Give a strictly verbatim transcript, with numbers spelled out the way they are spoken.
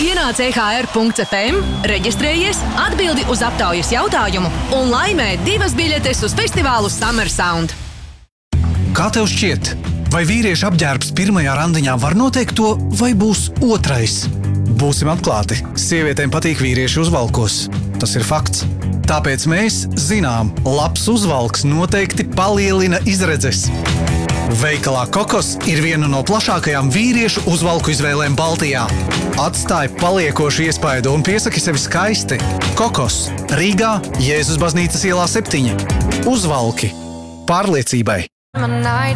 Ienāc e ha er punkts ef em, reģistrējies, atbildi uz aptaujas jautājumu un laimē divas biļetes uz festivālu Summer Sound. Kā tev šķiet, vai vīrieša apģērbs pirmajā randiņā var noteikt to, vai būs otrais? Būsim atklāti, sievietēm patīk vīrieši uzvalkos. Tas ir fakts. Tāpēc mēs zinām, labs uzvalks noteikti palielina izredzes. Veikalā Kokos ir viena no plašākajām vīriešu uzvalku izvēlēm Baltijā. Atstāj paliekošu iespaidu un piesaki sevi skaisti. Kokos, Rīgā, Jēzus baznīcas ielā septiņi. Uzvalki pārliecībai.